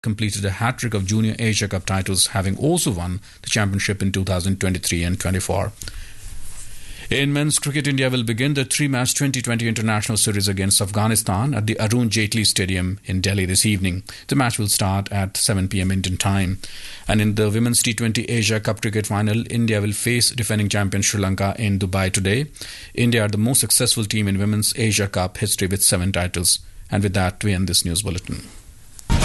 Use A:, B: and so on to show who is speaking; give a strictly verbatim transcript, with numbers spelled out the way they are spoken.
A: completed a hat-trick of Junior Asia Cup titles, having also won the championship in two thousand twenty-three and twenty-four. In men's cricket, India will begin the three-match twenty twenty international series against Afghanistan at the Arun Jaitley Stadium in Delhi this evening. The match will start at seven p.m. Indian time. And in the women's T twenty Asia Cup cricket final, India will face defending champion Sri Lanka in Dubai today. India are the most successful team in women's Asia Cup history with seven titles. And with that, we end this news bulletin.